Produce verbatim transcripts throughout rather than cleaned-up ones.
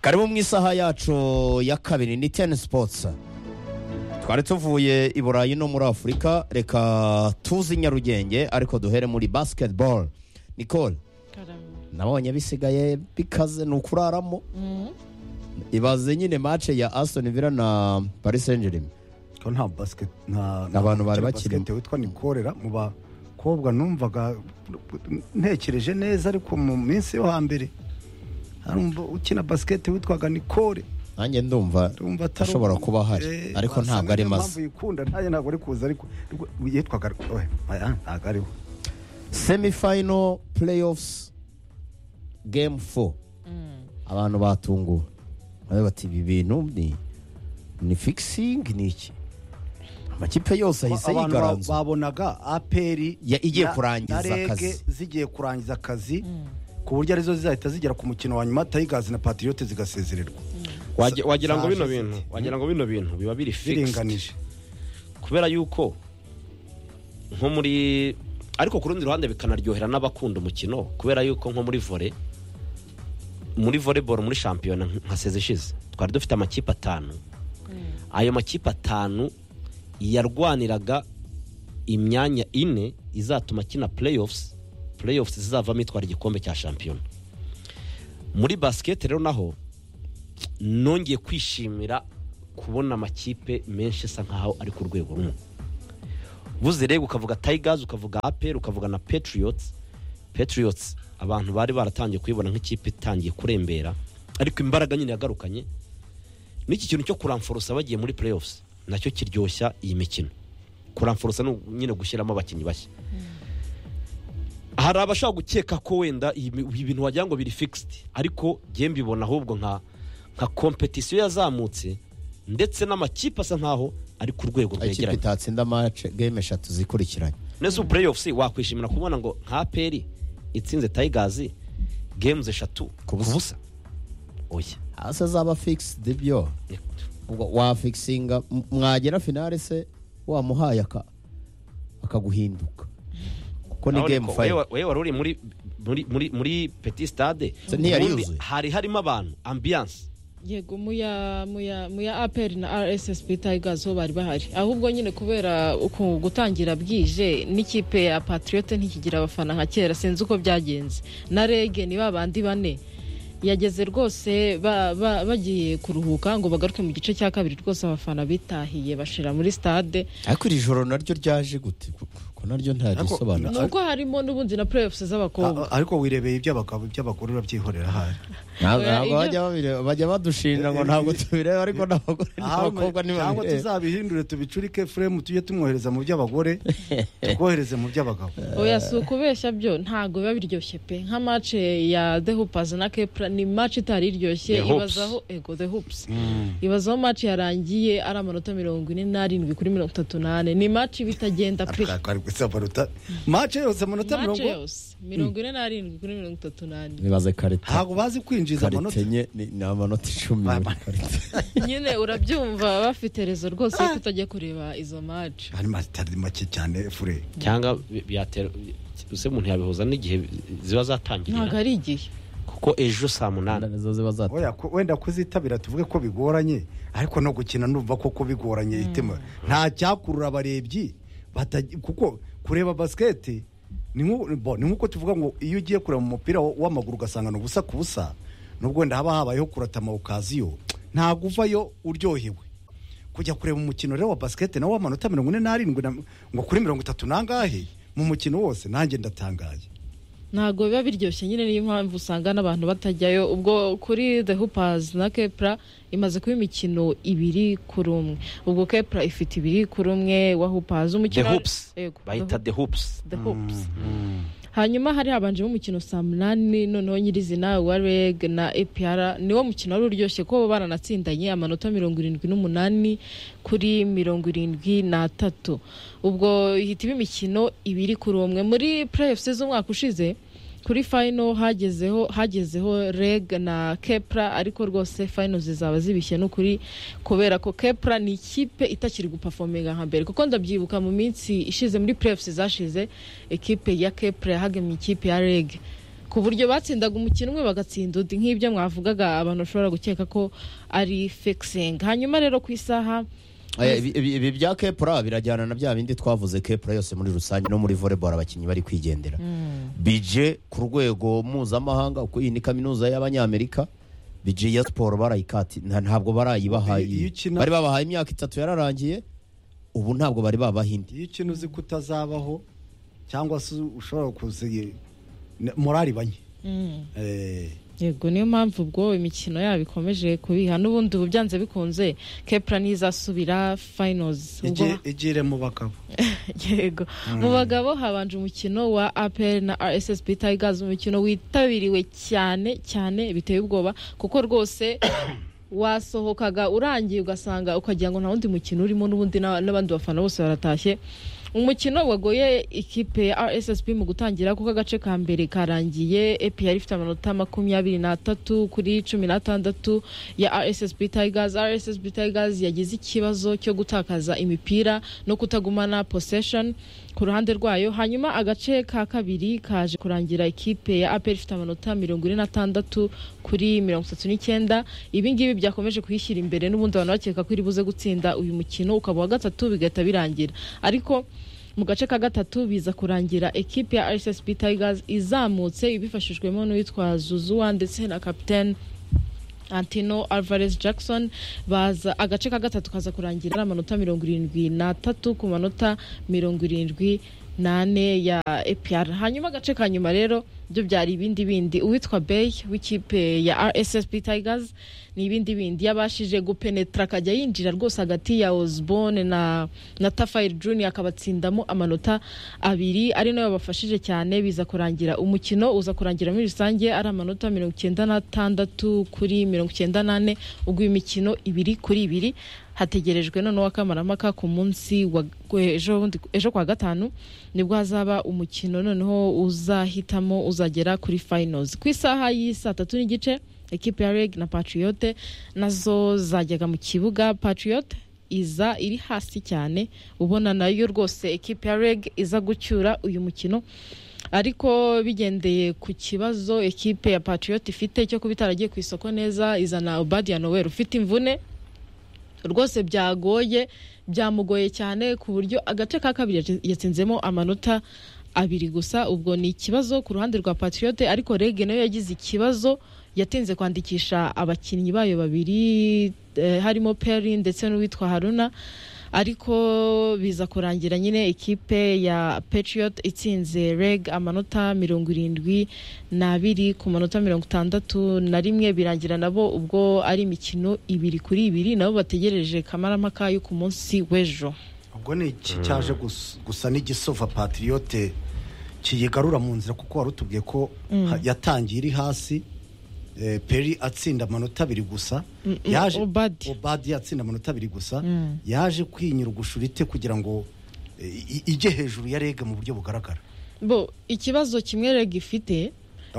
karibu mu isaha yacu ya kabiri ni ten sports. Twari tuvuye i Burayi no muri Afurika, reka tuzi Nyarugenge ariko duhere muri basketball. Nicole, nabonye bisigaye bikaze nukuraramo. Mhm. Ibaze nyine match ya Aston Villa na Paris Saint-Germain. Ko nta basket nta abantu bari bakiri witwa Nikorera mu bakobwa numvaga ntekereje neza ariko mu minsi yo hambere harumva ukina basket witwaga Nikore. Nanjye ndumva ashobora kuba hari ariko ntabwo ari maze. Yikunda ntaye ntabwo ari kuza ariko yitwaga oye ntabwo ari. Semi final playoffs game four. Abantu batunguwe. Babe bati ibi bintu ni ni fixing ni iki? Amakipe yose ahise yigaranza. Babonaga A P R igiye kurangiza akazi. Zigiye kurangiza akazi ku buryo arizo zizahita zigera ku mukino wa nyuma Tigers na Patriots zigasezererwa. Wagira ngo bino bintu, wagira ngo bino bintu biba biri fixed. Kubera yuko nko muri ariko ku rundi ruhande bikanaryohera n'abakunda umukino kubera yuko nko muri volley muri volleyball muri champion nka sezeshize twari dufite amakipe atanu. Ayo makipe atanu yarwaniraga imyanya ine izatuma kina playoffs playoffs zizavamo itwara igikombe cya champion. Muri basket rero naho nongeye kwishimira kubona amakipe menshi asa nkaho ari ku rwego rumwe. Buze rego ukavuga Tigers ukavuga A P R ukavuga na Patriots. Patriots abantu bari baratangiye kuyibona nk'ikipe itangiye kurembera ariko imbaraga nyine yagarukanye. Niki kintu cyo kuramforosa bagiye muri playoffs nacyo kiryoshya iyi mikino. Kuramforosa no nyine gushyiramo abakinyi bashya. Hari abashaka gukeka ko wenda ibintu wagira ngo biri fixed ariko je mbibona ahubwo nka nka competition yazamutse ndetse n'amakipe asa nkaho ari ku rwego rwegeranye. Ikipe itatsinda match game eshatu zikurikiranye. Nezo playoffs wakwishimira kubona ngo nka P R itsinze Tigers games eshatu kubusa. Oya asa zaba fixed debyo. Ubwo wa fixinga mwagera finale se wa muhaya aka akaguhinduka. Kuko ni game five. Wewe waruri muri muri muri muri Petit Stade hari harimo abantu ambiance. Yego muya muya muya A P R na R S S B Tigers ho bari bahari. Ahubwo nyine kubera uko gutangira bwije n'ikipe ya Patriot ntikigira abafana nka kera sinzi uko byagenze. Na Rege ni babandi bane yageze rwose bagiye kuruhuka ngo bagaruke mu gice cya kabiri rwose abafana bitahiye bashira muri stade. Ariko iri joro naryo ryaje gute ko naryo nta gisobanura. Nuko harimo n'ubundi na playoffs z'abakobwa. Ariko wirebeye iby'abagabo iby'abagore urabyihorera hari. Ntabwo bajya babire bajya badushinja ngo ntabwo tubireba ariko n'abagore n'abakobwa ni ntabwo tuzabihindure tubicurike frame tujye tumwohereza mu by'abagore twohereze mu by'abagabo. Oya sukubeshya byo ntabwo biba biryoshye pe nka match ya The Hoopers na Kepra ni match itari iryoshye ibazaho ego The Hoops. Ibazaho match yarangiye ari amanota mirongo ine n'arindwi kuri mirongo itatu n'ane ni match bitagenda pe. Match yose amanota mirongo ine n'arindwi kuri mirongo itatu n'ane. Bibaze karita. Ntabwo bazi kwinjiza amanota ni amanota icumi. Nyine urabyumva bafite rezo rwose ko utajya kureba izo match. Hari matari make cyane fure. Cyangwa byatera use umuntu yabihuza n'igihe ziba zatangirira. Ntabwo ari igihe. Kuko ejo saa munani nazo ziba zatangirira. Oya wenda kuzitabira tuvuge ko bigoranye ariko no gukina numva ko ko bigoranye itima. Nta cyakurura abarebyi kuko kureba basket ni nkuko tuvuga ngo iyo ugiye kureba mu mupira w'amaguru gasangana ubusa ku busa nubwo wenda haba habayeho kuratama ukaziyo ntago uvayo uryohewe kujya kureba umukino rero wa basket nawo w'amanota mirongo ine n'arindwi ngo kuri mirongo itatu nangahe mu mukino wose nanjye ndatangaye. Ntago biba biryoshye nyine niyo mpamvu usanga n'abantu batajyayo. Ubwo kuri The Hoopers na Kepra imaze kuba imikino ibiri kuri umwe. Ubwo Kepra ifite ibiri kuri umwe wa Hoopers umukino The Hoops bayita The Hoops The Hoops. Hanyuma hari habanje mu mukino saa munani noneho nyirizina wa Reg na A P R niwo mukino wari uryoshye ko baranatsindanye amanota mirongo irindwi n'umunani kuri mirongo irindwi n'atatu. Ubwo ihita imikino ibiri kuri umwe muri playoffs z'umwaka ushize. Kuri final hagezeho hagezeho Reg na Kepra ariko rwose final zizaba zibishye no kuri kubera ko Kepra ni ikipe itakiri guperforminga nka mbere kuko ndabyibuka mu minsi ishize muri playoffs zashize ekipe ya Kepra yahagemye ikipe ya Reg ku buryo batsindaga umukino umwe bagatsinda undi nk'ibyo mwavugaga abantu bashobora gukeka ko ari fixing. Hanyuma rero ku isaha ibi bya Kepra birajyana na bya bindi twavuze Kepra yose muri rusange no muri volleyball abakinnyi bari kwigendera bije ku rwego mpuzamahanga uko iyi ni kaminuza y'Abanyamerika bije ya sport barayikati ntabwo barayibahaye bari babahaye imyaka itatu yararangiye ubu ntabwo bari babahindi iyo ikintu uzi kutazabaho cyangwa se ushobora kuziye morali banye eh yego niyo mpamvu ubwo imikino yabo ikomeje kubiha n'ubundi ubu byanze bikunze Kepra nizasubira finals igire mu bagabo yego mu bagabo habanje umukino wa A P R na R S S B Tigers, umukino witabiriwe cyane cyane biteye ubwoba kuko rwose wasohokaga urangiye ugasanga ukagira ngo nta wundi mukino urimo n'ubundi n'abandi bafana bose baratashye. Umukino wagoye ikipe ya R S S B mu gutangira kuko agace ka mbere karangiye A P R ifite amanota makumyabiri n'atatu kuri cumi n'atandatu ya R S S B Tigers. R S S B Tigers yagize ikibazo cyo gutakaza imipira no kutagumana possession ku ruhande rwayo. Hanyuma agace ka kabiri kaje kurangira ikipe ya A P R ifite amanota mirongo ine n'atandatu kuri mirongo itatu n'icyenda. Ibi ngibi byakomeje kuyishyira imbere n'ubundi abantu bakeka ko iri buze gutsinda uyu mukino ukaba wa gatatu bigahita birangira, ariko mu gace ka gatatu biza kurangira ekipe ya R S S B Tigers izamutse ibifashijwemo n'uwitwa Zuzua ndetse na captain Antino Alvarez Jackson. Baza agace ka gatatu kaza kurangira amanota mirongo irindwi n'atatu ku manota mirongo irindwi nane ya A P R. Hanyuma agace ka nyuma rero byo byari ibindi bindi. Uwitwa Bay w'ikipe ya R S S B Tigers ni ibindi bindi yabashije gupenetra akajya yinjira rwose hagati ya Osborne na na Tafair Junior akabatsindamo amanota abiri ari nayo bafashije cyane. Biza kurangira umukino uza kurangira muri rusange ari amanota mirongo icyenda n'atandatu kuri mirongo icyenda nane ubwo imikino ibiri kuri ibiri. Hategerejwe none w'akamaramaka ku munsi wa ejo ejo kwa gatanu nibwo hazaba umukino noneho uzahitamo uzagera kuri finals. Ku isaha y'isa tatu n'igice ekipe ya Reg na Patriote nazo zajyaga mu kibuga. Patriote iza iri hasi cyane ubona nayo rwose ekipe ya Reg iza gucyura uyu mukino, ariko bigendeye ku kibazo ekipe ya Patriote ifite cyo kubitaragiye ku isoko neza izana Obadia Noel ufite imvune rwose byagoye byamugoye cyane ku buryo agace ka kabiri yatsinzemo amanota abiri gusa. Ubwo ni ikibazo ku ruhande rwa Patriote, ariko Reg nayo yagize ikibazo yatinze kwandikisha abakinnyi bayo babiri eh, harimo Perry ndetse n'uwitwa Haruna, ariko biza kurangira nyine ikipe ya Patriot itsinze Reg amanota mirongo irindwi n'abiri ku manota mirongo itandatu na rimwe. Birangira nabo ubwo ari imikino ibiri kuri ibiri nabo bategereje kamaramaka yo ku munsi w'ejo. Ubwo ni iki cyaje gusa n'igisova Patriote kiyigarura mu nzira kuko warutubwiye ko mm. yatangiye iri hasi. Eh, Perry atsinda amanota abiri gusa mm, yaje Obadi Obadi atsinda amanota abiri gusa mm. yaje kwinyura ugushurite kugira ngo eh, ije hejuru ya Reg mu buryo bugaragara. Bo ikibazo kimwe Reg ifite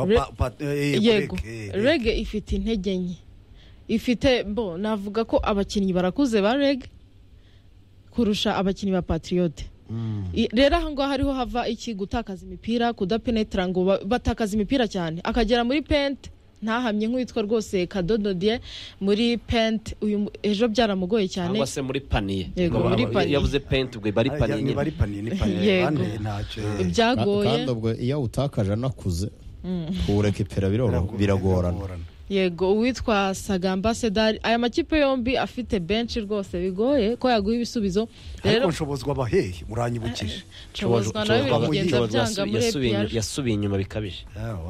yego Reg ifite intege nke ifite bo navuga ko abakinnyi barakuze ba Reg kurusha abakinnyi ba Patriote. Mm. Rero aho ngaho hariho hava iki gutakaza imipira kudapenetra ngo batakaza imipira cyane akagera muri pente ntahamye nk'uwitwa rwose Kadodo Die muri pent uyu ejo byaramugoye cyane cyangwa se muri paniye yavuze pent ubwo bari paniye ni bari paniye ni paniye bane ntacyo byagoye kandi ubwo iyo utakaje nakuze kureka ipera biragorana. Yego uwitwa Sagamba Sedari aya makipe yombi afite bench rwose bigoye ko yaguha ibisubizo. Rero nshobozwa abahehe muranyibukije nshobozwa nawe bigenda byanga muri yasubiye inyuma bikabije.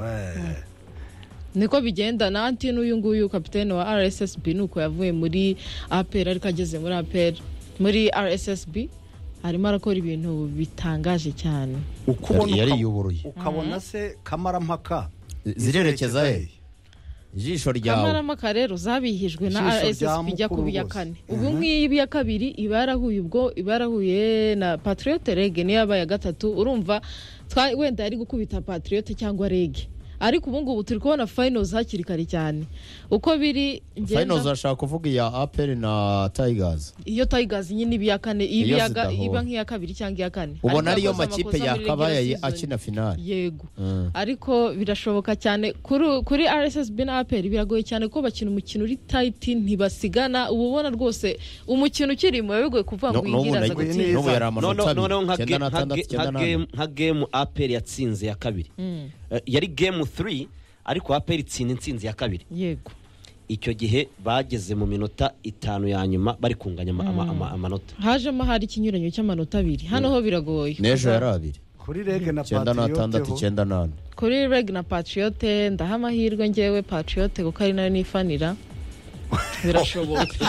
Niko bigenda na anti n'uyu nguyu kapiteni wa R S S B nuko yavuye muri A P R ariko ageze muri A P R muri R S S B arimo arakora ibintu bitangaje cyane. Ukubona yari yuburuye ukabona se kamarampaka zirerekeza he ijisho ryawe kamarampaka rero zabihijwe na R S S B jya kubiya kane ubu ngiyi ya kabiri ibarahuye ubwo ibarahuye na Patriote Reg niyo yabaye gatatu urumva wenda yari gukubita Patriote cyangwa Reg ariko ubu ngubu turi kubona finals hakiri kare cyane uko biri ngenda finals ashaka kuvuga iya aperi na tigers iyo tigers nyine ibi ya kane ibi Iyo ya zidahura. iba nk'iya kabiri cyangwa iya kane ubona Ariko ariyo yakoze makipe amakosa muri yakabaye regular season. akina finali yego Mm. ariko birashoboka cyane kuri kuri R S S B na A P R biragoye cyane ko bakina umukino uri tight ntibasigana uba ubona rwose umukino ukirimo biba bigoye kuvuga ngo No- n'ubu yingiraza na- gutsinda n'ubu yari No, amanota no, abiri noneho nka icyenda ge- na nka tandatu ge- icyenda nka na game- ane nka game aperi yatsinze ya kabiri Mm, Eh, yari game three ariko aperi itsinda intsinzi ya kabiri yego icyo gihe bageze mu minota itanu ya nyuma bari kunganya ama- ama- ama- amanota hajemo hari ikinyuranyo cy'amanota abiri hano ho biragoye n'ejo yari abiri kuri rege na icyenda n'atandatu patriyote icyenda n'ane kuri reg na patriote ndaha amahirwe ngewe patriote kuko ari nayo nifanira birashoboka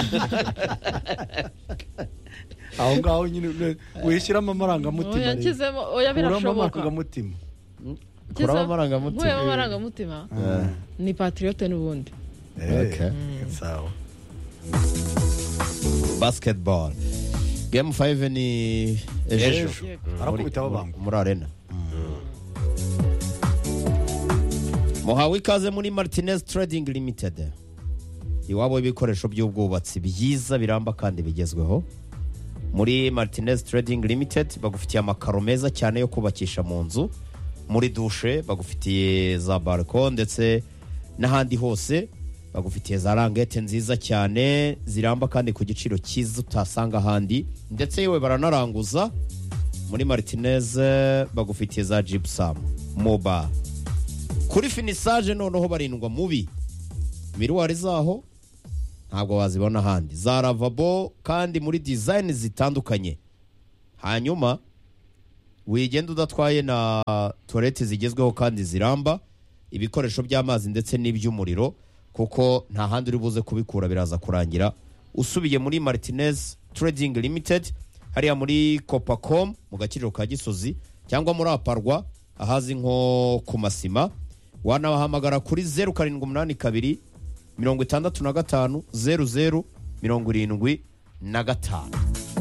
aho ngaho nyine wishyiramo amarangamutima oya rero. nshyizemo oya Kuramo birashoboka amarangamutima kuramo amarangamutima nkuyemo amarangamutima ni patriote n'ubundi Okay. Eh, sawa basketball game five ni ejo ejo Yego. arakubita muri- abangu muri arena muhawe ikaze muri Martinez Trading Limited iwabo w'ibikoresho by'ubwubatsi byiza biramba kandi bigezweho muri Martinez Trading Limited bagufitiye amakaro meza cyane yo kubakisha mu nzu muri dushe bagufitiye za balcon ndetse n'ahandi hose bagufitiye za rangete nziza cyane ziramba kandi ku giciro cyiza utasanga ahandi ndetse yewe baranaranguza muri Martinez bagufitiye za gypsum moba kuri finisage noneho barindwa mubi miruwari zaho ntabwo wazibona ahandi za lavabo kandi muri design zitandukanye hanyuma wigenda udatwaye na toilette zigezweho kandi ziramba ibikoresho by'amazi ndetse n'iby'umuriro kuko nta handi uri buze kubikura biraza kurangira usubiye muri Martinez Trading Limited hariya muri Copacom mu gakiriro ka Gisozi cyangwa muri Aparwa ahazi nko ku Masima wanabahamagara kuri zeru karindwi umunani kabiri mirongo itandatu na gatanu zeru zeru mirongo irindwi na gatanu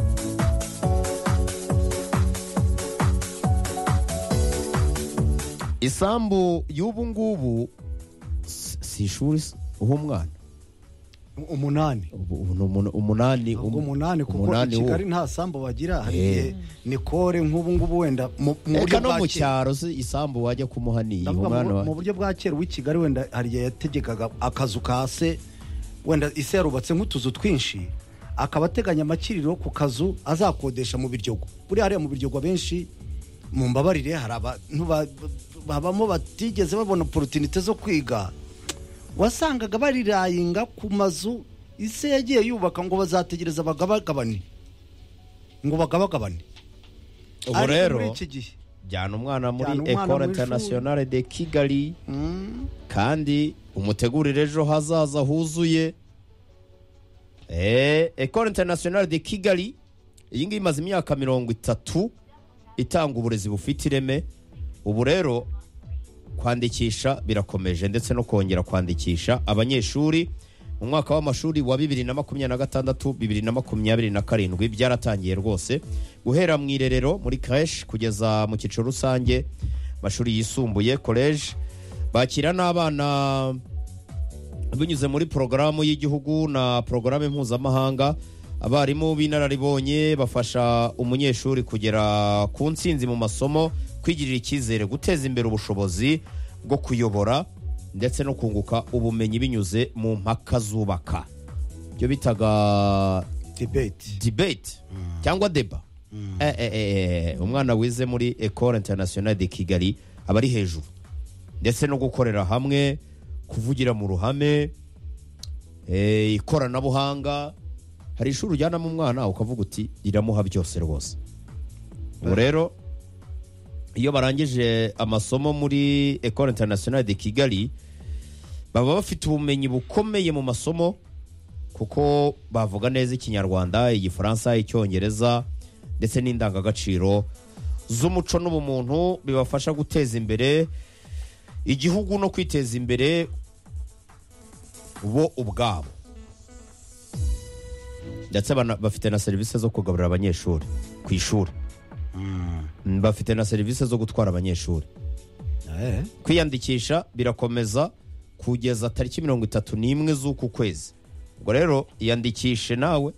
isambu y'ubu ngubu si si ishuri s- uha umwana umunani ubu ubu ni umun- umunani um- ubwo umunani kuko i umunani wo. kigali nta sambu bagira hari Eh. igihe nikore nk'ubu ngubu wenda mu mu buryo Eka no bwa mu kera cyaro si isambu wajya kumuha niyi ndavuga umwana mu- wa mu buryo bwa kera w'i kigali wenda hari igihe yategekaga akazu ka se wenda ise yarubatse nk'utuzu twinshi akaba ateganya amakiriro ku kazu azakodesha mu biryogo buriya hariya mu biryogo benshi mu mbabarire hari abantu ba- babamo batigeze babona opportunité zo kwiga wasangaga barirayinga ku mazu ise yagiye yubaka ngo bazategereza bagabagabane ngo bagabagabane ubu Ariko rero muri iki gihe jyana umwana muri Jyana umwana Ecole mu ishuri. Internationale de Kigali mm, kandi umutegurire ejo hazaza huzuye eh Ecole Internationale de Kigali iyi ngiyi imaze imyaka mirongo itatu itanga uburezi bufite ireme ubu rero kwandikisha birakomeje ndetse no kongera kwandikisha abanyeshuri mu mwaka w'amashuri wa bibiri na makumyabiri na gatandatu bibiri na makumyabiri na karindwi byaratangiye rwose guhera mu irerero muri crèche kugeza mu cyiciro rusange amashuri yisumbuye college bakira n'abana binyuze muri porogaramu y'igihugu na porogaramu mpuzamahanga abarimu b'inararibonye bafasha umunyeshuri kugera ku ntsinzi mu masomo kwigirira icyizere guteza imbere ubushobozi bwo kuyobora ndetse no kunguka ubumenyi binyuze mu mpaka zubaka ibyo bitaga debate debate cyangwa deba eh, eh, eh, umwana wize muri Ecole Internationale de Kigali aba ari hejuru ndetse no gukorera hamwe kuvugira mu ruhame eh, ikoranabuhanga hari ishuri ujyanamo umwana ukavuga uti riramuha byose rwose ubu rero iyo barangije amasomo muri Ecole Internationale de Kigali baba bafite ubumenyi bukomeye mu masomo kuko bavuga neza ikinyarwanda igifaransa icyongereza ndetse n'indangagaciro z'umuco n'ubumuntu bibafasha guteza imbere igihugu no kwiteza imbere bo ubwabo ndetse bana- bafite na serivisi zo kugaburira abanyeshuri ku ishuri bafite na serivisi zo gutwara abanyeshuri Eh. kwiyandikisha birakomeza kugeza tariki mirongo itatu n'imwe z'uku kwezi. Ubwo rero iyandikishe nawe,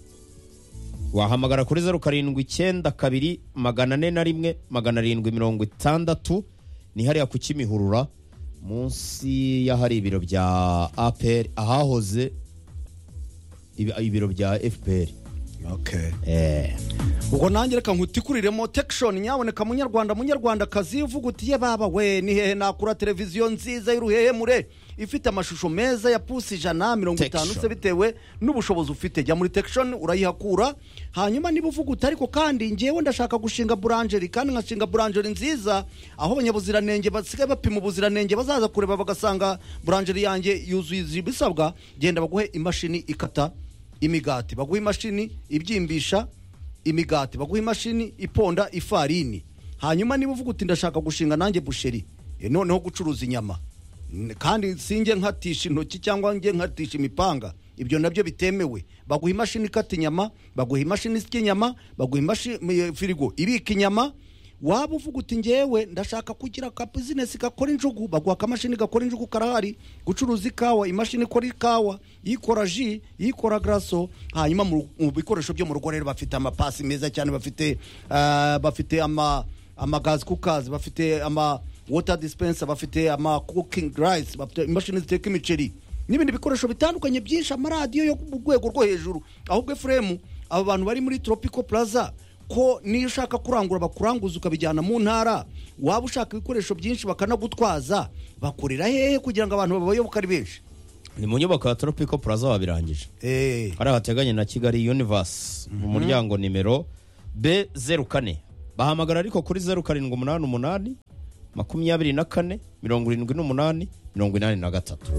wahamagara kuri zeru karindwi icyenda kabiri magana ane na rimwe magana arindwi mirongo itandatu, ni hariya ku Kimihurura munsi y'ahari ibiro bya A P R, ahahoze ibi- ibiro bya F P R. Okay. Eh, ubwo nanjye reka nkutikuriremo tekishoni nyaboneka munyarwanda munyarwandakazi uvuga uti ye baba we ni hehe nakura televiziyo nziza y'uruhehemure ifite amashusho meza ya pusi ijana mirongo itanu Tekishoni. se bitewe n'ubushobozi ufite, jya muri tekishoni urayihakura. Hanyuma niba uvuga uti ariko kandi ngewe ndashaka gushinga buranjeri, kandi nkashinga buranjeri nziza aho abanyabuziranenge basigaye bapima ubuziranenge bazaza kureba bagasanga buranjeri yanjye yuzuye ibisabwa, genda baguhe imashini ikata imigati, baguha imashini ibyimbisha imigati, baguha imashini iponda ifarini. Hanyuma niba uvuga uti ndashaka gushinga nanjye busheri, e noneho gucuruza inyama, N- kandi sinjye nkatisha intoki cyangwa nge nkatisha imipanga, ibyo nabyo bitemewe. Baguha imashini ikata inyama, baguha imashini isya inyama, baguha imashini firigo ibika inyama. Waba uvuga uti ngewe ndashaka kugira ka business gakora injugu, baguha akamashini gakora injugu karahari. Gucuruza ikawa, imashini ikora ikawa, yikora ji, yikora graso. Hanyuma mu mu bikoresho byo mu rugo rero bafite amapasi meza cyane, bafite ah, bafite ama ama gas cookers, bafite ama water dispenser, bafite ama cooking rice, bafite imashini ziteka imiceri n'ibindi bikoresho bitandukanye byinshi, amaradiyo yo ku rwego rwo hejuru. Ahubwo frame aba bantu bari muri Tropical Plaza ko niyo ushaka kurangura bakuranguza ukabijyana mu ntara, waba ushaka ibikoresho byinshi bakanagutwaza, bakorera hehe kugira ngo abantu babayoboke ari benshi? ni mu nyubako ya Tropical Plaza wabirangije. Eh, Hari hateganye na Kigali Universe mu muryango nimero B zeru kane. Bahamagara ariko kuri zeru karindwi umunani umunani makumyabiri na kane mirongo irindwi n'umunani mirongo inani na gatatu.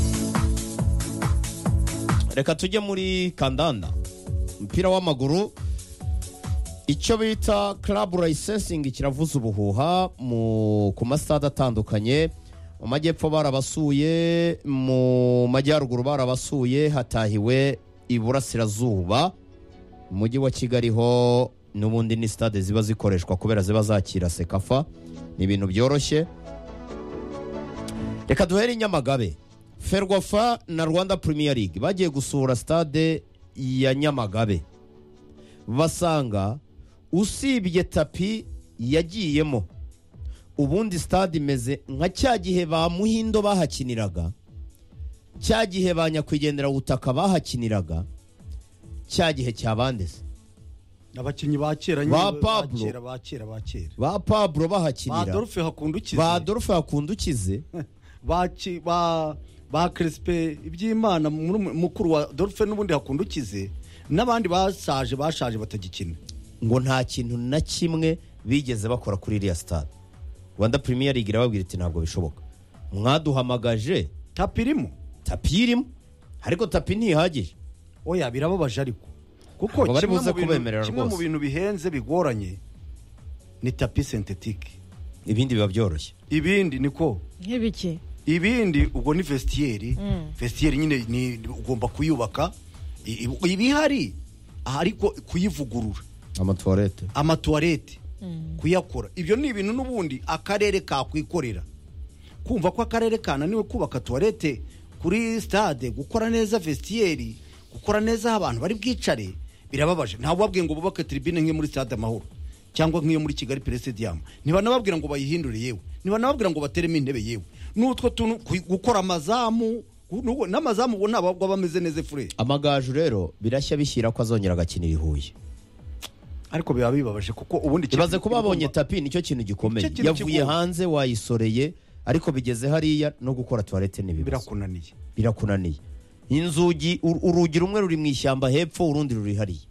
Reka tujye muri kandanda, umupira w'amaguru. Icyo bita club licensing kiravuza ubuhuha mu ku masitade atandukanye. Mu majyepfo barabasuye, mu majyaruguru barabasuye, hatahiwe iburasirazuba. Mu mujyi wa Kigali ho n'ubundi ni stade ziba zikoreshwa kubera ziba zakira Sekafa, ni ibintu byoroshye. Reka duhere i Nyamagabe. Ferwafa na Rwanda Premier League bagiye gusura stade ya Nyamagabe, basanga usibye tapi yagiyemo, ubundi stade imeze nka cya gihe ba Muhindo bahakiniraga, cya gihe ba Nyakwigendera Butaka bahakiniraga, cya gihe cyabandeze abakinyi ba kera Ba nyine Pablo. bakera bakera bakera ba Pablo ba bahakinira, Adolphe Hakundukize, ba Adolphe Hakundukize, ba Ki- ba ba Crispe iby'Imana muri- mukuru wa Adolphe n'ubundi Hakundukize, n'abandi basaje bashaje batagikina. ngo nta kintu na kimwe bigeze bakora kuri iriya stade. Rwanda Premier League irababwira iti ntabwo bishoboka, mwaduhamagaje Tapi irimo, tapi irimo, ariko tapi ntihagije. oya birababaje ariko kuko Ntabwo bari kimwe buze mu bintu- kubemerera kimwe mu rwose. bintu bihenze bigoranye ni tapi synthetique, Ibindi biba byoroshye. ibindi niko nk'ibiki. ibindi ubwo ni vestiaire. Vestiaire nyine ni ugomba kuyubaka, I- i- ibihari ariko kuyivugurura, Amatoilette. amatuwarete kuyakora, ibyo ni ibintu n'ubundi akarere kakwikorera. Kumva ko akarere kananiwe kubaka tuwarete kuri stade, gukora neza vestiaire, gukora neza aho abantu bari bwicare, birababaje. Ntabwo babwiye ngo bubake tribune nk'iyo muri stade Amahoro cyangwa nk'iyo muri Kigali Presidium, ntibanababwira ngo bayihindure, yewe ntibanababwira ngo bateremo intebe, yewe n'utwo tuntu ku- gukora amazamu, n'ubwo- n'amazamu ubu ntabwo aba ameze neza fure. Amagaju rero birashya bishyira ko azongera agakinira i Huye. Ariko biba bibabaje kuko ubundi Ibaze kuba babonye tapi nicyo kintu gikomeye. Nicyo kintu Yavuye kigoye. hanze wayisoreye, ariko bigeze hariya no gukora toilette n'ibibazo. birakunaniye. Birakunaniye. Inzugi ur- urugi rumwe ruri mu ishyamba hepfo, urundi ruri hariya.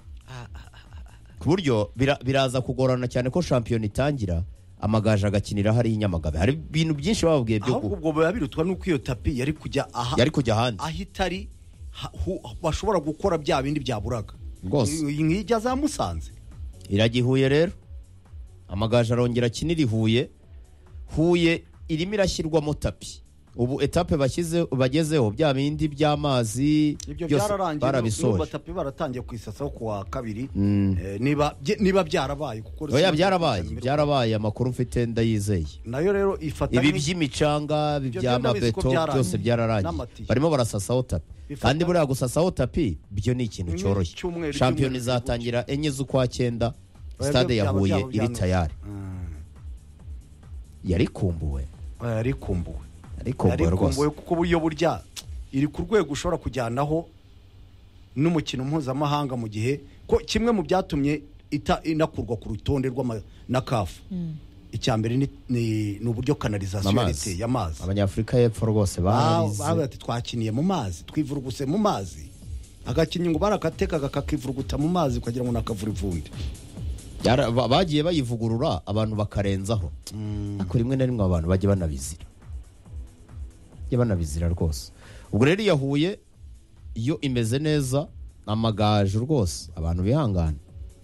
Ku buryo bira- biraza kugorana cyane ko shampiyona itangira amagaju agakinira hariya i Nyamagabe. Hari ibintu byinshi bababwiye byo Ahubwo ku ubwo biba birutwa nuko iyo tapi yari kujya aha yari kujya ahandi. aho itari ha- hu- bashobora gukora bya bindi byaburaga Rwose. iyi nk'ijya za Musanze. Iragihuye rero, amagaju arongera akinira i Huye. Huye irimo irashyirwamo tapi ubu etape bashyize bagezeho bya bindi by'amazi ibyo byose byararangiye barabisoje n'ubu tapi baratangiye kwisasaho ku wa kabiri Mm. Eh, niba bye- niba byarabaye kuko oya byarabaye byarabaye amakuru mfite ndayizeye nayo rero ifata ibi nk'i- by'imicanga Ibyo bya ndabizi ko mabeto byarangiye. byose byararangiye N'amatiyo. barimo barasasaho tapi Bifata- kandi buriya gusasaho tapi byo ni ikintu Ni cyoroshye icyumweru, shampiyona icyumweru izatangira enye z'ukwa cyenda Oya, stade byo ya byaba Huye byaba iri byano- tayari Mm. yarikumbuwe Oya, yarikumbuwe yarikumbuwe rwose yarikumbuwe kuko buryo burya iri ku rwego ushobora kujyanaho n'umukino mpuzamahanga mu gihe ko kimwe mu byatumye ita inakurwa ku rutonde rw'ama na kafu icya mbere ni, ni, ni uburyo kanalizasiyo Amazi. yariteye amazi abanyafurika y'epfo rwose baravuga barize ati twakiniye mu mazi twivuruguse mu mazi agakinnyi ngo barakatekaga kakivuruguta mu mazi ukagira ngo nakavura ivundi Byara- ba- bagiye bayivugurura abantu bakarenzaho ariko rimwe na rimwe abantu bajya banabizira bajya banabizira rwose ubwo rero iya Huye iyo imeze neza amagaju rwose abantu bihangana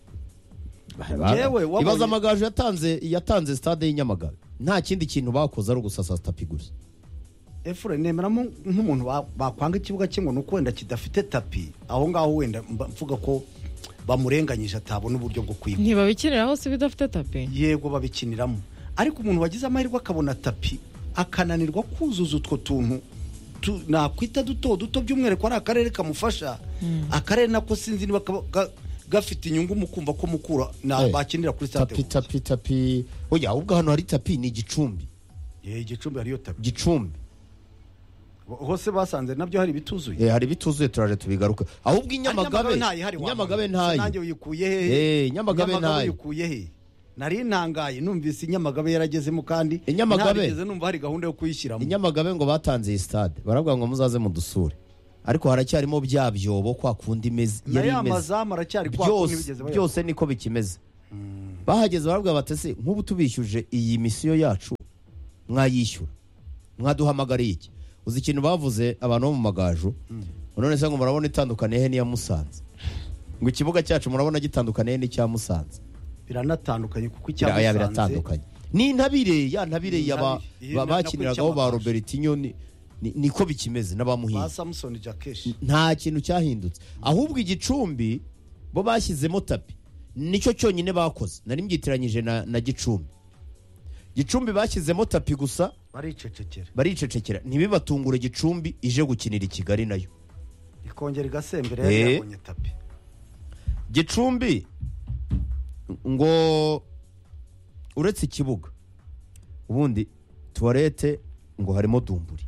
Yewe, wabonye- ibaza amagaju yatanze yatanze stade y'inyamagabe nta kindi kintu bakoze ari ugusasa tapi gusa efure nemeramo nk'umuntu ba- bakwanga ikibuga cye ngo ni uko wenda kidafite tapi aho ngaho wenda mba- mvuga ko bamurenganyije atabona uburyo bwo kwiga ntibabikinira hose bidafite tapi yego babikiniramo ariko umuntu wagize amahirwe akabona tapi akananirwa kuzuza utwo tuntu tu- nakwita duto duto by'umwihariko ari akarere kamufasha akarere nako sinzi niba kaba- ga- gafite inyungu mu kumva ko mukura na Eh, bakinira kuri stade tapi tapi tapi oya ahubwo hano hari tapi ni igicumbi eh igicumbi hariyo tapi gicumbi hose basanze nabyo hari bituzuye Eh, hari bituzuye turaje tubigaruka ahubwo inyamagabe ntayihari inyamagabe nanjye ntayi uyikuye hehe Eh, Nyamagabe ntayi. uyikuye he nari ntangaye numvise inyamagabe yaragezemo kandi Inyamagabe. ntarigeze numva hari gahunda yo kuyishyiramo inyamagabe ngo batanze iyi stade baravuga ngo muzaze mudusure ariko haracyarimo bya byobo kwa kundi imeze na yari ya imeze mazamu aracyari kwa kundi byose bigeze bayakora. byose niko bikimeze bahageze baravuga bati se nk'ubu tubishyuje iyi misiyo yacu mwayishyura mwaduhamagariye iki uzi ikintu bavuze abantu bo mu magaju none se ngo murabona itandukaniye he n'iya Musanze ngo ikibuga cyacu murabona gitandukaniye n'icya Musanze biranatandukanye kuko Bira- icyamusanze ya biratandukanye ni intabire ya ntabire Ni yaba intabire. ba- Iyi na- bakiniragaho ba nako Robertinho ni- ni- niko bikimeze ba n'abamuhinga Samson Jakeshi nta kintu cyahindutse ahubwo igicumbi bo bashyizemo tapi nicyo cyonyine bakoze nari mbyitiranyije na, na gicumbi gicumbi bashyizemo tapi gusa baricecekera baricecekera ntibibatungure gicumbi ije gukinira i Kigali nayo ikongera igasembera Eh. yari yabonye tapi gicumbi ngo uretse ikibuga ubundi tuwarete ngo harimo dumburi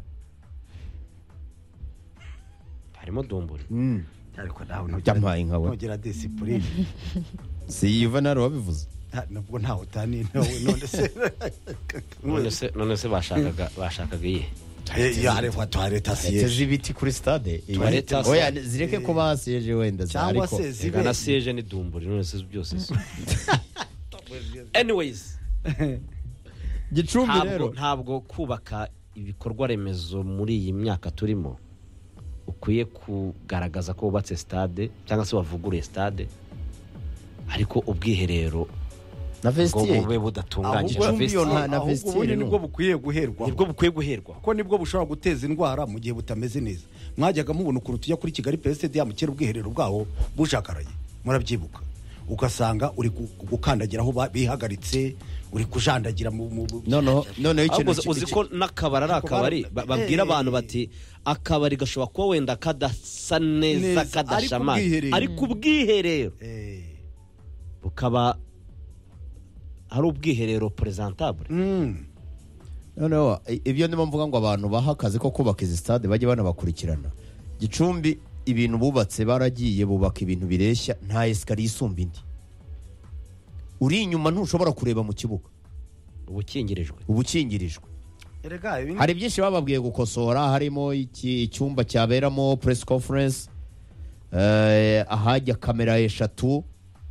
harimo dumburi mm. ariko nawe Yampaye nka we. ntugera discipline si Ivanaro wabivuze Ha, nubwo ntawe utaniye nawe none se none se none se bashakaga bashakaga iye Eh, yarefwa toilette leta siège z'ibiti kuri stade Toilette Oya, oya zireke ko basiyeje wenda za, cyangwa ariko se zibe Ega na siege ni dumburi none se byose si anyways gicumbi ntabwo rero ntabwo kubaka ibikorwa remezo muri iyi myaka turimo ukwiye kugaragaza ko wubatse stade cyangwa se wavuguruye stade ariko ubwiherero na ngo vestiaire bube budatunganyije ahubwo Gicumbi yo nta- na ahubwo vestiaire ubundi no. nibwo bukwiye guherwa nibwo bukwiye guherwa kuko nibwo bushobora guteza indwara mu gihe butameze neza mwajyaga mubona ukuntu tujya kuri Kigali P S D ya mukera ubwiherero bwaho bujakaraye murabyibuka ugasanga uri gu- gukandagira aho ba- bihagaritse uri kujandagira mu mu- noneho noneho ahubwo ikintu uzi ko n'akabari ari akabari ba- babwira Eh. abantu bati akabari gashobora kuba wenda kadasa neza Neza, kadashamaje ariko ubwiherero. ariko ubwiherero Eh, bukaba ari ubwiherero presentable mm. noneho i- ibyo ndimo mvuga ngo abantu baha akazi ko kubaka izi stade bajye banabakurikirana gicumbi ibintu bubatse baragiye bubaka ibintu bireshya nta esikariye isumba indi uri inyuma ntushobora kureba mu kibuga ubukingirijwe uba ukingirijwe erega ibi ni- hari byinshi bababwiye gukosora harimo iki icyumba cyaberamo press conference eh, ahajya kamera eshatu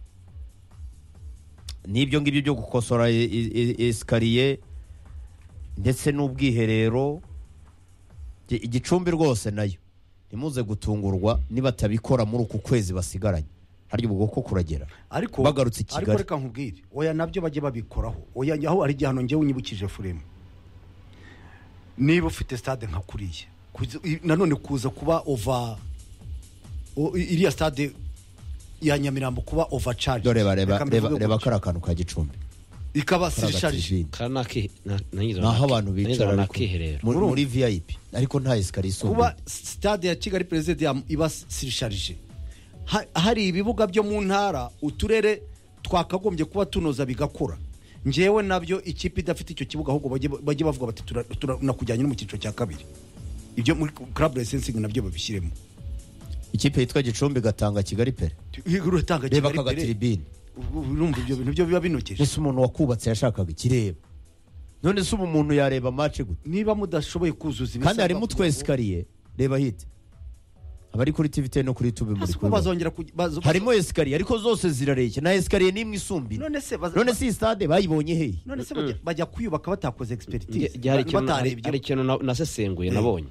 n'ibyo ngibyo byo gukosora e- e- e- esikariye ndetse n'ubwiherero Gi- igicumbi rwose nayo ntimuze gutungurwa nibatabikora muri uku kwezi basigaranye harya ubwo ko kuragera ariko bagarutse i Kigali. ariko reka nkubwire oya nabyo bajye babikoraho oya aho ari igihano njyewe unyibukije furemu niba ufite stade nka kuriya nanone kuza kuba over iriya stade ya Nyamirambo kuba overcharge dore bareba reba kara kantu ka Gicumbi ikaba sirisharije kanake naho abantu bicara muri V I P ariko nta escalier isumbuye kuba stade ya Kigali Presidium iba sirisharije hari ibibuga byo mu ntara uturere twakagombye kuba tunoza bigakora njewe nabyo ikipe idafite icyo kibuga ahubwo bajye bavuga bati tunakujyanye no mu cyiciro cya kabiri ibyo muri club licensing nabyo babishyiremo ikipe yitwa Gicumbi gatanga Kigali Pere urutanga Kigali Pere urumva ibyo bintu byo biba binokeje ese umuntu wakubatse yashakaga ikireba none se umuntu yareba match gute niba mudashoboye kuzuza ibisabwa kandi harimo twescalier reba hit abari kuri T V ten no kuri YouTube muri ko bazongera harimo escalier ariko zose zirareke na escalier nimwe isumbi none se none se stade bayibonye he none se bajya kuyubaka batakoze expertise batarebye ari kintu nasesenguye nabonye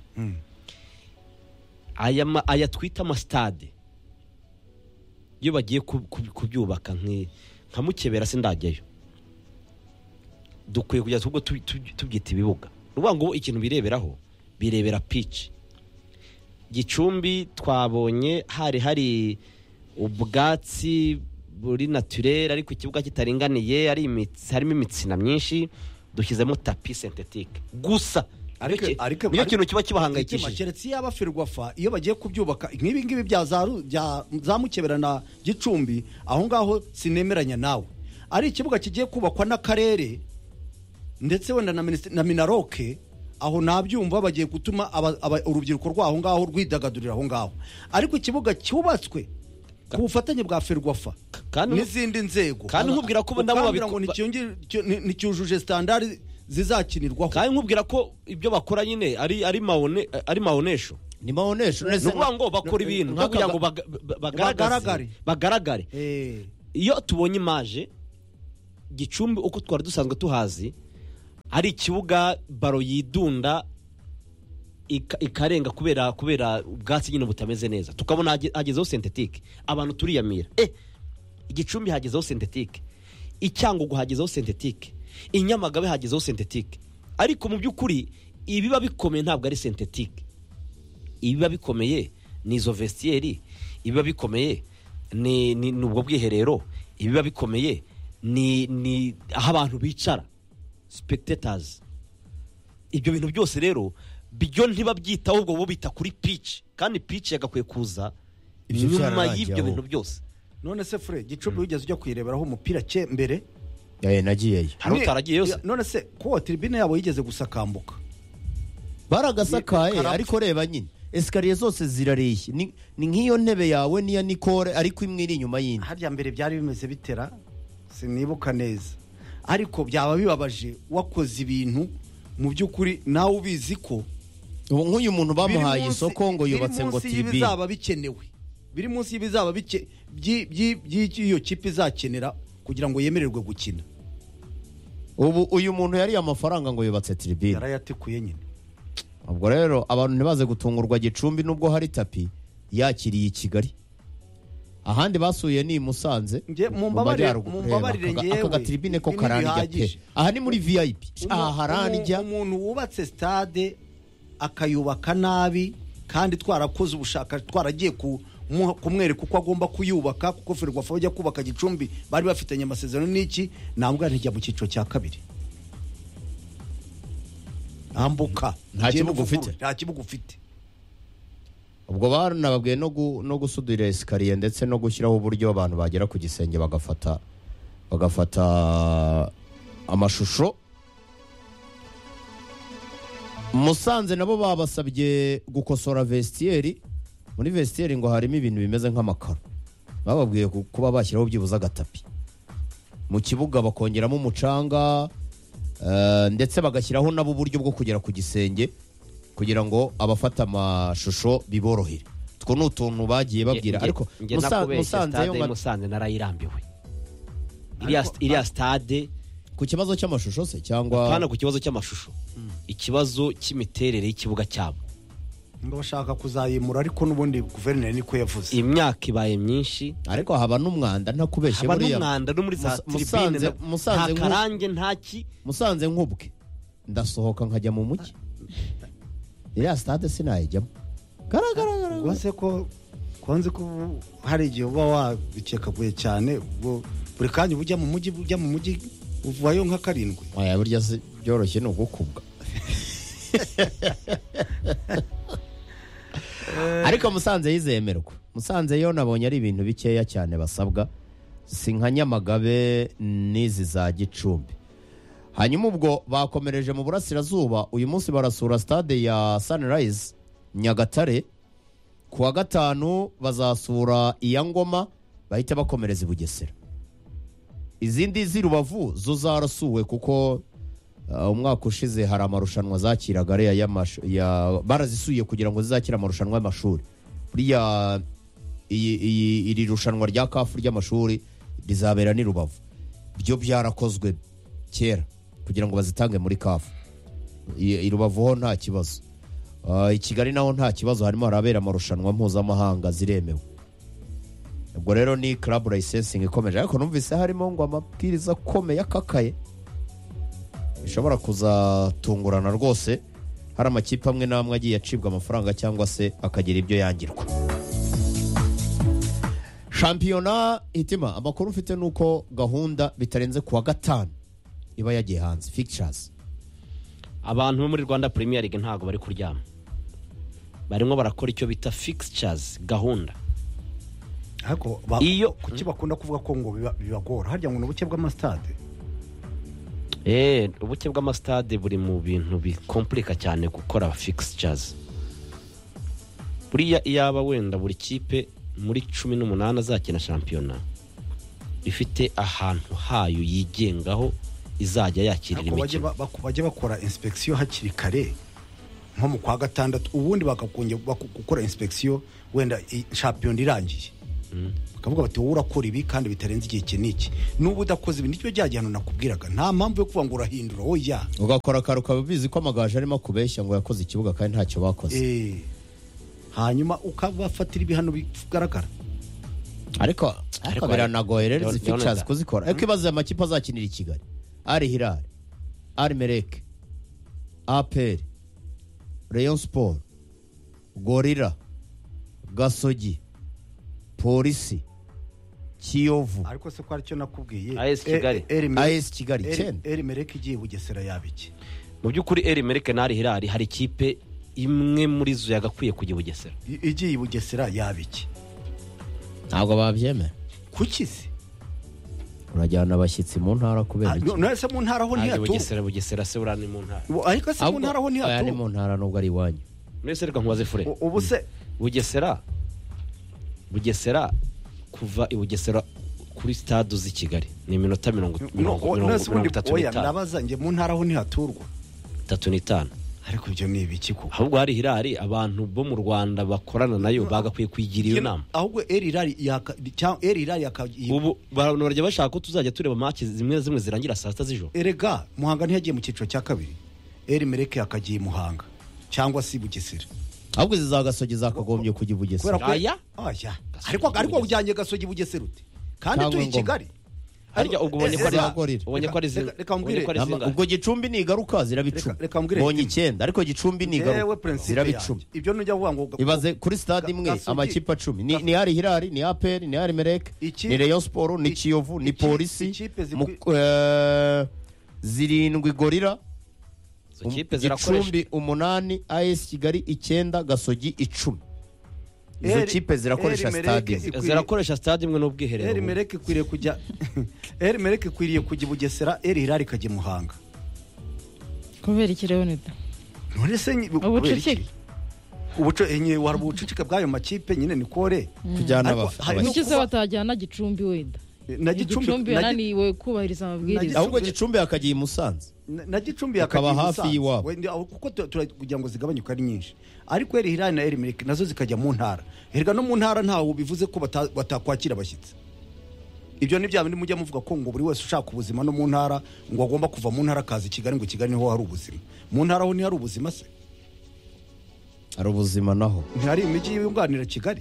aya aya twita ama stade iyo bagiye kubyubaka nka Mukebera sindajyayo dukwiye kujya tubwo tubyita ibibuga nuvuga ngo ikintu bireberaho birebera pitch Gicumbi twabonye hari hari ubwatsi buri naturel ariko ikibuga kitaringaniye ari imitsi harimo imitsina myinshi dushyizemo tapi synthetique gusa ariko niyo kintu kiba kibahangayikishije keretse yaba Ferwafa iyo bagiye kubyubaka nk'ibi ngibi bya za Mukebera na Gicumbi aho ngaho sinemeranya nawe ari ikibuga kigiye kubakwa n'akarere ndetse wenda na Minaroke aho nabyumva bagiye gutuma urubyiruko rwaho ngaho rwidagadurira aho ngaho ariko ikibuga cyubatswe ku bufatanye bwa Ferwafa n'izindi nzego kandi nkubwira ko nabo babikora ngo nicyujuje standard zizakinirwaho kandi nkubwira ko ibyo bakora nyine ari ari maone ari maonesho ni maonesho nese ngo bakora ibintu kugira ngo bagaragare bagaragare iyo tubonye image Gicumbi uko twari dusanzwe tuhazi ari ikibuga baro yidunda ikarenga kubera kubera ubwatsi nyine butameze neza tukabona hagezeho synthetique abantu turiyamira eh Igicumbi hagezeho synthetique icyangugu hagezeho synthetique Inyamagabe hagezeho synthetique ariko mu byukuri ibiba bikomeye ntabwo ari synthetique ibiba bikomeye ni izo vestiaire ibiba bikomeye ni nubwo bwiherero ibiba bikomeye ni ni aho abantu bicara spectators ibyo bintu byose rero bijyo ntibabyitaho ubwo bo bita kuri pitch kandi pitch yagakwiye kuza nyuma y'ibyo bintu byose none se Fred Gicumbi wigeze ujya kwireberaho umupira cye mbere eh nagiyeyo hari utaragiye yose none se ko tribune yabo yigeze gusakambuka baragasakaye ariko reba nyine escalier zose zirareshye ni nk'iyo ntebe yawe niya Nicole ariko imwe iri inyuma yindi harya mbere byari bimeze bitera sinibuka neza ariko byaba bibabaje wakoze ibintu mu byukuri nawe ubizi ko nk'uyu muntu bamuhaye isoko ngo yubatse ngo T V bizaba bikenewe biri munsi y'ibizaba bike by'iyo kipe izakenera kugira ngo yemererwe gukina ubu uyu muntu yari amafaranga ngo yubatse tribune yarayatikuye nyine ubwo rero abantu ntibaze gutungurwa Gicumbi nubwo hari tapi yakiriye i Kigali ahandi basuye ni Musanze mu mbabarire ngewe aka tribune ko karanja pe aha ni muri V I P aha haranja umuntu wubatse stade akayubaka nabi kandi twarakoze ubushaka twaragiye ku kumwereka uko agomba kuyubaka kuko Ferwafa bajya kubaka Gicumbi bari bafitanye amasezerano n'iki nambwa ntijya mu cyiciro cya kabiri ambuka nta kibuga ufite nta kibuga ufite ubwo baranababwiye no no gusudira escalier ndetse no gushyiraho uburyo abantu bagera ku gisenge bagafata bagafata amashusho Musanze nabo babasabye gukosora vestiaire muri vestiaire ngo harimo ibintu bimeze nk'amakaro bababwiye kuba bashyiraho byibuza agatapi mu kibuga bakongeramo umucanga ndetse bagashyiraho nabo uburyo bwo kugera ku gisenge kugira ngo abafata amashusho biborohere two n'utuntu bagiye babwira ariko Musanze yo Musanze narayirambiwe iriya stade ku kibazo cy'amashusho se cyangwa pana ku kibazo cy'amashusho ikibazo cy'imiterere y'ikibuga cyabo ngo bashaka kuzayimura ariko nubundi guverineri niko yavuze imyaka ibaye myinshi ariko haba n'umwanda nta kubeshye buriya haba n'umwanda no muri za tribune nta karange ntaki Musanze nkubwe ndasohoka nkajya mu mujyi iriya stade sinayijyamo garagara rwose ko konzi ko hari igihe uba wabikekaguye cyane ubwo buri kanya uba ujya mu mujyi ujya mu mujyi uvayo nka karindwi oya burya si byoroshye ni ugukubwa ariko Musanze yizemerwa Musanze yo nabonye ari ibintu bikeya cyane basabwa si nka Nyamagabe n'izi za Gicumbi. Hanyuma ubwo bakomereje mu burasirazuba uyu munsi barasura stade ya Sunrise Nyagatare, kuwa gatanu bazasura iya Ngoma, bahita bakomereza i Bugesera. Izindi z'i Rubavu zo zarasuwe kuko uh, umwaka ushize hari amarushanwa zakiraga ariya ya barazisuye kugira ngo zizakira amarushanwa y'amashuri. Buriya iri rushanwa rya kafu ry'amashuri rizabera ni Rubavu. Byo byarakozwe kera kugira ngo bazitange muri kafu. I Rubavu ho nta kibazo. Uh, I Kigali naho nta kibazo, harimo harabera amarushanwa mpuzamahanga ziremewe. Ubwo rero ni club licensing ikomeje, ariko numvise harimo ngo amabwiriza akomeye akakaye bishobora kuzatungurana rwose. Hari amakipe amwe namwe agiye acibwa amafaranga cyangwa se akagira ibyo yangirwa. Shampiyona Hitima, amakuru mfite nuko gahunda bitarenze kuwa gatanu iba yagiye hanze fixtures. Abantu bo muri Rwanda Premier League ntago bari kuryama, barimo barakora icyo bita fixtures, gahunda. Ariko iyo kuki bakunda kuvuga ko ngo bibagora, harya ngo n'ubuke bw'amastade. Eh, ubuke bw'amastade buri mu bintu bikomplika cyane gukora fixtures. Buriya iyaba wenda buri kipe muri cumi n'umunani azakina shampiyona ifite ahantu hayo yigengaho izajya yakirira imikino, bajye bakora inspection hakiri kare nko mu kwa gatandatu, ubundi bakakunye gukora inspection wenda shampiyona irangiye. Mm. Bakavuga bati wowe urakora ibi kandi bitarenze igihe kiniki, n'ubu udakoze ibi nicyo cyajyana nakubwiraga, nta mpamvu yo kuvuga ngo urahindura oya, ugakora karuka bizi ko amagaje arimo kubeshya ngo yakoze ikibuga kandi ntacyo bakoze. Eh, hanyuma ukabafatira ibihano bigaragara. Ariko ariko biranagoye rero izi fixtures kuzikora. Ariko ibaze amakipe azakinira i Kigali: Al Hilal, Al Merrek, A P R, Rayon Sport, Gorilla, Gasogi, Polisi, Kiyovu. Ariko se ko aricyo nakubwiye, A S Kigali, A S Kigali cyane. Al Merrek igiye Bugesera yabiki. Mu byukuri Al Merrek na Al Hilal hari ikipe imwe muri zo yagakwiye kujya Bugesera. Igiye Bugesera yabiki. Ntabwo babyemera. Kuki se? Urajyana abashyitsi mu ntara kubera iki? No se mu ntara ho ntiyatu. Bugesera Bugesera se urani mu ntara. Ariko se mu ntara ho ntiyatu. Aya ni mu ntara nubwo ari iwanyu. Mwese reka nkubaze fure. Ubu se Bugesera Bugesera kuva i Bugesera kuri stade z'i Kigali ni iminota mirongo itatu n'itanu. Ndabaza nge mu ntara ho ntihaturwa itatu n'itanu. Ariko ibyo ni ibiki ko? Ahubwo hari Hilal abantu bo mu Rwanda bakorana nayo bagakwiye kwigira iyo nama. Ahubwo Al Hilal yaka cyangwa Al Hilal yakagiye. Ubu abantu barajya bashaka ko tuzajya tureba match zimwe zimwe zirangira saa sita z'ijoro. Erega Muhanga ntiyagiye mu cyiciro cya kabiri. Al Merrek yakagiye Muhanga cyangwa si Bugesera. Ahubwo zizagasogi zakagombye kujya Bugesera. Aya? Aya. Ariko ariko ujyanye Gasogi Bugesera ute? Kandi tuyi Kigali. Harya ubwo ubonye ko ari ubonye ko ari zero. Ubwo Gicumbi ni igaruka zirabicuma. Bonye icyenda ariko Gicumbi ni igaruka zirabicuma. Ibyo nujya vuga ngo ibaze kuri stade imwe amakipe cumi ni ni Al Hilal, ni A P R, ni Al Merrek, ni Rayon Sport, ni Kiyovu, ni Polisi, zirindwi Gorilla, Gicumbi umunani, A S Kigali icyenda, Gasogi icumi. Izo kipe zirakoresha stade zirakoresha stade imwe n'ubwiherero. Al Merrek kwiriye kujya Al Merrek kwiriye kujya Bugesera, Al Hilal kajya Muhanga. Kubera iki rero nida? None se ubucucike ubuco enye wari ubucucike bw'ayo makipe nyine ni kore kujyana abafa. Nikize batajyana Gicumbi wenda. Na Gicumbi yananiwe kubahiriza amabwiriza. Ahubwo Gicumbi akagiye Musanze. Na Gicumbi akagiye hafi yiwabo. Kuko kugira ngo zigabanyuka ari nyinshi. Ariko Al Hilal na Al Merrek nazo zikajya mu ntara. Herga no mu ntara ntawo bivuze ko batakwakira abashyitsi. Ibyo ni bya bindi mujya muvuga ko ngo buri wese ushaka ubuzima no mu ntara ngo agomba kuva mu ntara kazi Kigali ngo Kigali niho hari ubuzima. Mu ntara ho ni hari ubuzima se? Ari ubuzima naho. Ntihari imijyi yunganira Kigali.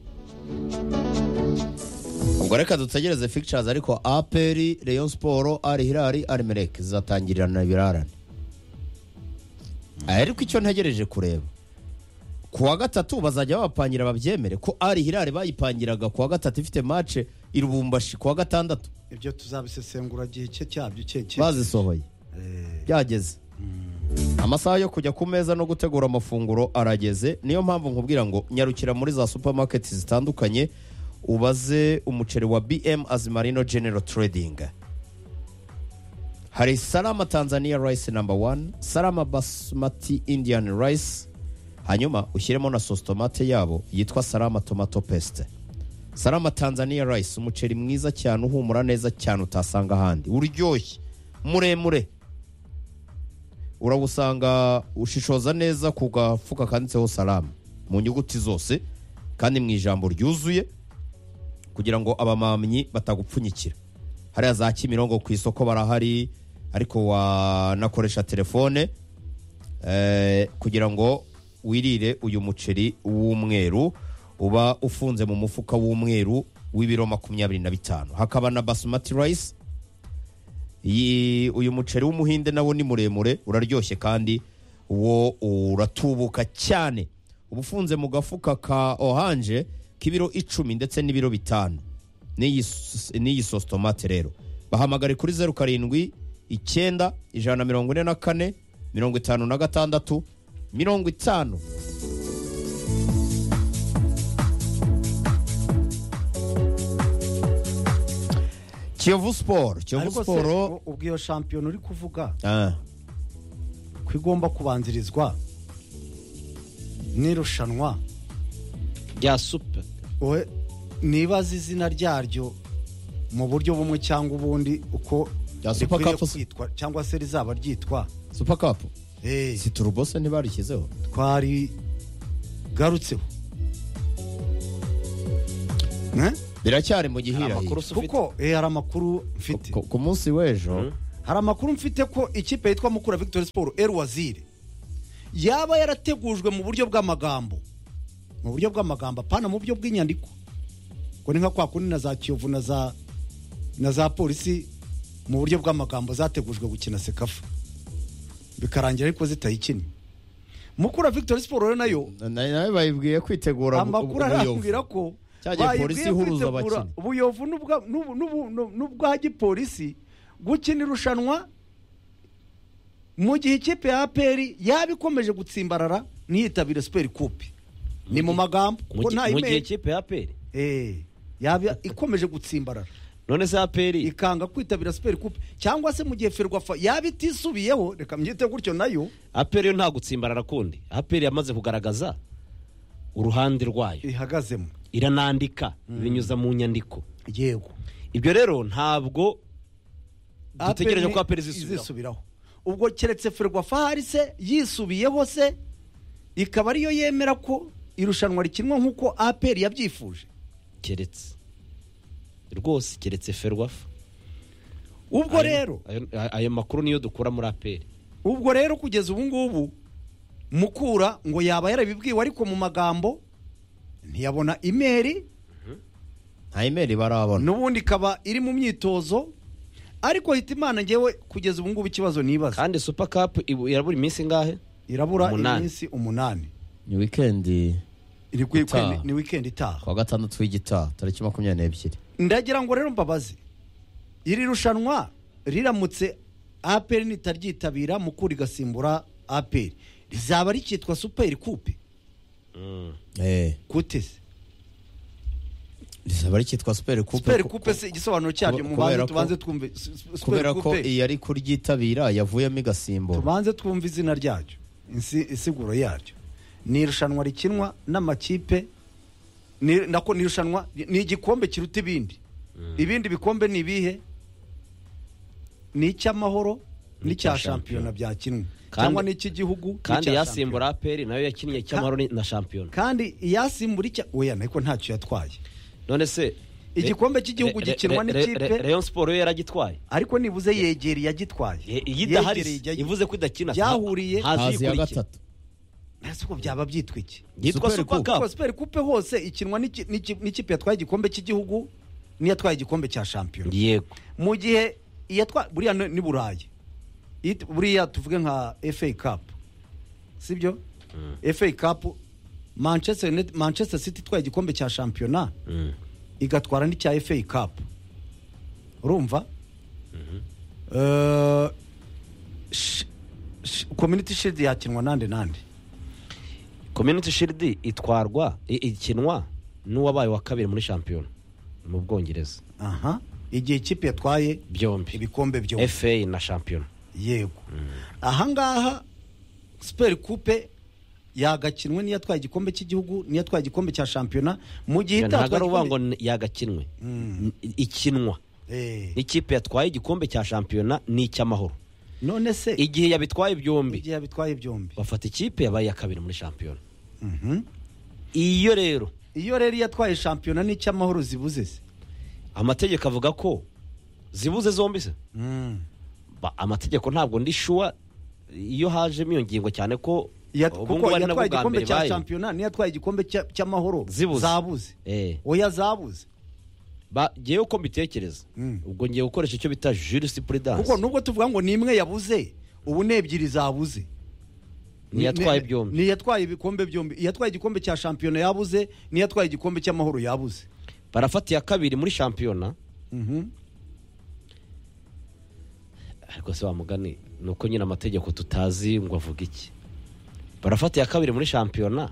Ubwo reka dutegereze fixtures, ariko A P R, Rayon Sport, Al Hilal, Al Merrek zizatangirana ibirarane. ariko icyo ntegereje kureba ku wa gatatu bazajya babapangira babyemere ko ari Hilal bayipangiraga ku wa gatatu ifite match i Lubumbashi ku wa gatandatu ibyo tuzabisesengura gihe cye cyabyo cye cye bazisohoye byageze amasaha yo kujya ku meza no gutegura amafunguro arageze. Niyo mpamvu nkubwira ngo nyarukira muri za supermarket zitandukanye ubaze umuceri wa B M Azimarino General Trading. Hari Salama Tanzania Rice number one, Salama Basmati Indian Rice, hanyuma ushyiremo na sauce tomate yabo yitwa Salama Tomato Paste. Salama Tanzania Rice, umuceri mwiza cyane uhumura neza cyane utasanga ahandi, uryoshye muremure, urawusanga ushishoza neza ku gafuka kanditseho Salama mu nyuguti zose kandi mu ijambo ryuzuye kugira ngo abamamyi batagupfunyikira. Hariya za Kimirongo ku isoko barahari, ariko wanakoresha telefone eh, kugira ngo wirire uyu muceri w'umweru uba ufunze mu mufuka w'umweru w'ibiro makumyabiri na bitanu. Hakaba na Basmati Rice, uyu muceri w'umuhinde nawo ni muremure uraryoshye kandi wo uratubuka cyane, ubufunze mu gafuka ka orange k'ibiro icumi ndetse n'ibiro bitanu. N'iyi sauce tomate rero bahamagare kuri zeru karindwi icyenda ijana na mirongo ine na kane mirongo itanu na gatandatu mirongo itanu. Kiyovu Sport, Kiyovu Sport ubwo iyo shampiyona uri kuvuga ah ko igomba kubanzirizwa n'irushanwa rya super. Oe nibaza izina ryaryo mu buryo bumwe cyangwa ubundi uko ya Super Cup kwitwa cyangwa se rizaba ryitwa Super Cup. Eh, si turubose ntibarishyizeho twari garutseho ne biracyari mu gihira kuko eh hari amakuru mfite ku munsi w'ejo. Hari amakuru mfite ko ikipe yitwa Mukura Victory Sport El Waziri yaba yarategujwe mu buryo bw'amagambo, mu buryo bw'amagambo pana mu buryo bw'inyandiko, ko ni nka kwa kundi na za Kiyovu na za na za polisi mu buryo bw'amagambo zategujwe gukina Sekafa bikarangira ariko zitayikini. Mukura Victory Sport rero nayo nayo bayibwiye kwitegura amakuru arambwira ko cyagiye polisi ihuruza abakina ubuyovu n'ubwa gipolisi gukina irushanwa mu gihe ikipe ya A P R yabikomeje gutsimbarara niyitabira Super Coupe. Ni mu magambo kuko nta mu gihe ikipe ya A P R eh yaba ikomeje gutsimbarara none se A P R ikanga kwitabira Super Coupe cyangwa se mu gihe Ferwafa yabitisubiyeho reka mbyite gutyo nayo A P R yo nta gutsimbarara kundi. A P R yamaze kugaragaza uruhande rwayo ihagazemo, iranandika binyuza mu nyandiko. Yego ibyo rero ntabwo dutegereje ko A P R zisubiraho. Ubwo keretse Ferwafa hari se yisubiyeho se ikaba ariyo yemera ko irushanwa rikinwa nkuko A P R yabyifuje, keretse rwose keretse Ferwafa. Ubwo rero ayo makuru niyo dukura muri A P R. Ubwo rero kugeza ubu ngubu Mukura ngo yaba yarabibwiwe ariko mu magambo ntiyabona imeri, nta imeri barabona, n'ubundi ikaba iri mu myitozo. Ariko Hitimana ngewe kugeza ubu ngubu ikibazo nibaza, kandi Super Cup irabura iminsi ngahe? Irabura iminsi umunani. Ni weekend iri ku weekend, ni weekend itaha kwa gatandatu w'igitaha tariki makumyabiri n'ebyiri. Ndagira ngo rero mbabaze, iri rushanwa riramutse A P R nitaryitabira Mukura igasimbura A P R rizaba rikitwa Super Coupe. Mm. Eh kutese rizaba rikitwa Super Coupe. Super Coupe se igisobanuro cyaryo mu bantu tubanze twumve kubera ko yari kuryitabira yavuyemo igasimbo. Tubanze twumve izina ryaryo, isiguro yaryo. Ni irushanwa rikinwa n'amakipe, ni nako ni irushanwa ni igikombe kiruta ibindi. Mm. Ibindi bikombe ni bihe? Ni icy'amahoro n'icya shampiyona byakinwe cyangwa n'iki gihugu kandi yasimbura A P R nayo yakinnye cy'amahoro na shampiyona. Kandi yasimbura icya oya nako ntacyo yatwaye. None se igikombe cy'igihugu gikinwa n'ikipe Rayon Sport yo yaragitwaye, ariko nibuze yegeri yagitwaye. Yidahari ivuze ko idakina yahuriye hazi ya gatatu. Nasuko byaba byitwa iki? Yitwa Super Cup. Super Coupe hose ikinwa n'ikipe yatwaye igikombe cy'igihugu ni yatwaye igikombe cya shampiyona. Yego. Mu gihe iyatwa buriya ni Burayi. Buriya tuvuge nka F A Cup sibyo F A Cup Manchester United- Manchester City itwaye igikombe cya shampiyona Mm. igatwara n'icya F A Cup urumva Eh, sh- sh- Community Shield yakinwa nande nande Community Shield itwarwa i- ikinwa n'uwabaye wa kabiri muri shampiyona mu Bwongereza aha igihe ikipe yatwaye byombi ibikombe byombi F A na shampiyona. yego ahangaha Super Coupe yagakinwe niyo yatwaye igikombe cy'igihugu niyo yatwaye igikombe cya shampiyona mu gihe ntabwo ari itatwaye uvuga ngo igikombe- n- yagakinwe Mm. N- ikinwa Eh, n'ikipe yatwaye igikombe cya shampiyona n'icy'amahoro none se igihe yabitwaye byombi igihe yabitwaye byombi bafata ikipe yabaye iya kabiri muri shampiyona. Mhm. Iyo rero iyo rero yatwaye shampiyona n'icy'amahoro zibuze se amategeko avuga ko zibuze zombi se Mm. Ba- amategeko ntabwo ndi shuwa iyo hajemo iyo ngingo cyane ko Ya- ubu kuko ngubu ari nabwo yatwaye bwa igikombe mbere cya baye. shampiyona niyo yatwaye igikombe cya- cy'amahoro Zibuze. zabuze Eh, oya zabuze ba ngewe uko mbitekereza Mm. ubwo ngiye gukoresha icyo bita jurisprudence kuko nubwo tuvuga ngo ni imwe yabuze ubu ni ebyiri zabuze Niyatwaye Ni- byombi. niyatwaye ibikombe byombi iyatwaye igikombe cya shampiyona yabuze niyatwaye igikombe cy'amahoro yabuze barafata iya kabiri muri shampiyona Mhm. ariko se wa mugani ni uko nyine amategeko tutazi ngo avuga iki barafata iya kabiri muri shampiyona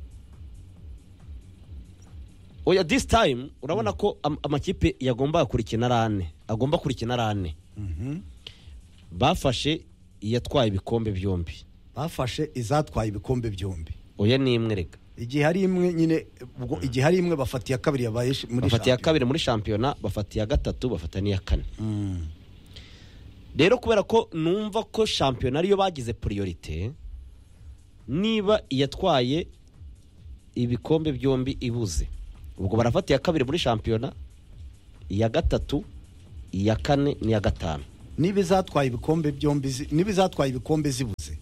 oya this time urabona ko am- amakipe yagomba kurikina ari ane agomba kurikina ari ane Mhm. bafashe iyatwaye ibikombe byombi bafashe izatwaye ibikombe byombi oya ni imwe rega igihe hari imwe nyine ubwo igihe hari imwe bafata iya kabiri yabaye sh- muri bafata iya shampiyona. kabiri muri shampiyona bafata iya gatatu bafata n'iya kane Mm. rero kubera ko numva ko shampiyona ariyo bagize priorite niba iyatwaye ibikombe byombi ibuze ubwo barafata iya kabiri muri shampiyona iya gatatu iya kane n'iya gatanu niba izatwaye ibikombe byombi zi- niba izatwaye ibikombe zibuze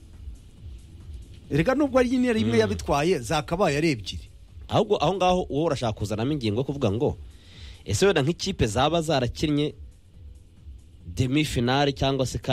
reka nubwo ari nyine rimwe yabitwaye zakabaye ari ebyiri ahubwo aho ngaho wowe urashaka kuzanamo ingingo yo kuvuga ngo ese wenda nk'ikipe zaba zarakinnye demi finale cyangwa se